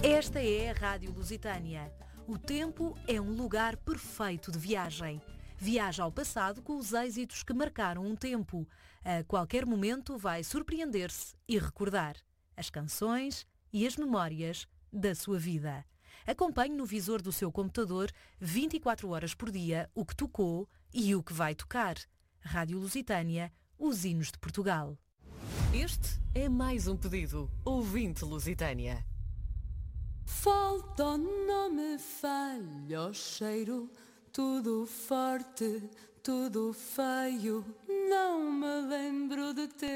Esta é a Rádio Lusitânia. O tempo é um lugar perfeito de viagem. Viaja ao passado com os êxitos que marcaram um tempo. A qualquer momento vai surpreender-se e recordar as canções e as memórias da sua vida. Acompanhe no visor do seu computador 24 horas por dia o que tocou e o que vai tocar. Rádio Lusitânia, os hinos de Portugal. Este é mais um pedido. Ouvinte Lusitânia. Falta, não me falha o cheiro, tudo forte, tudo feio, não me lembro de ter.